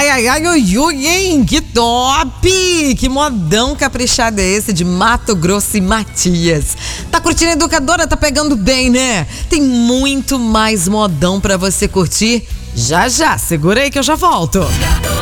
Ai, ai, ai, ui, ui, hein? Que top! Que modão caprichado é esse de Mato Grosso e Matias? Tá curtindo a Educadora? Tá pegando bem, né? Tem muito mais modão pra você curtir. Já, já, segura aí que eu já volto.